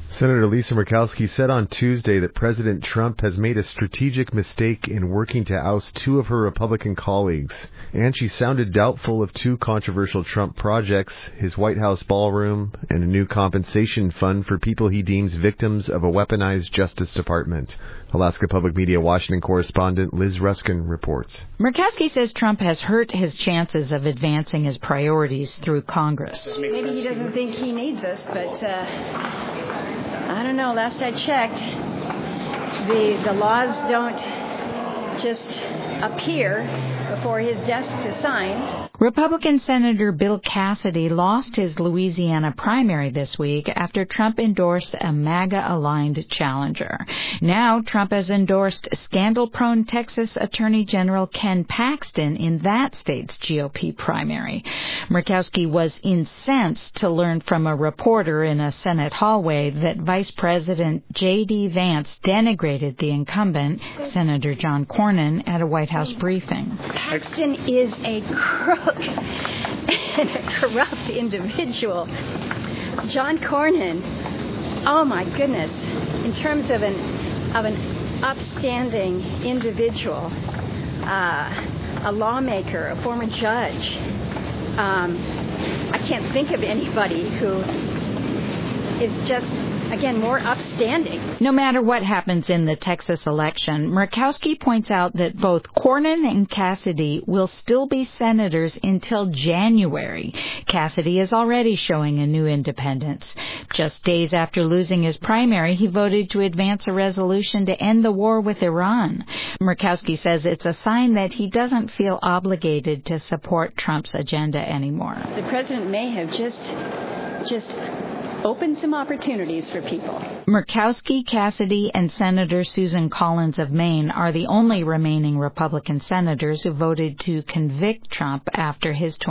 Senator Lisa Murkowski said on Tuesday that President Trump has made a strategic mistake in working to oust two of her Republican colleagues, and she sounded doubtful of two controversial Trump projects, his White House ballroom and a new compensation fund for people he deems victims of a weaponized Justice Department. Alaska Public Media Washington correspondent Liz Ruskin reports. Murkowski says Trump has hurt his chances of advancing his priorities through Congress. Maybe he doesn't think he needs us, but I don't know. Last I checked, the laws don't just appear before his desk to sign. Republican Senator Bill Cassidy lost his Louisiana primary this week after Trump endorsed a MAGA-aligned challenger. Now Trump has endorsed scandal-prone Texas Attorney General Ken Paxton in that state's GOP primary. Murkowski was incensed to learn from a reporter in a Senate hallway that Vice President J.D. Vance denigrated the incumbent, Senator John Cornyn, at a White House briefing. Paxton is a crook and a corrupt individual. John Cornyn, oh my goodness, in terms of an upstanding individual, a lawmaker, a former judge. I can't think of anybody who is just, again, more upstanding. No matter what happens in the Texas election, Murkowski points out that both Cornyn and Cassidy will still be senators until January. Cassidy is already showing a new independence. Just days after losing his primary, he voted to advance a resolution to end the war with Iran. Murkowski says it's a sign that he doesn't feel obligated to support Trump's agenda anymore. The president may have just open some opportunities for people. Murkowski, Cassidy, and Senator Susan Collins of Maine are the only remaining Republican senators who voted to convict Trump after his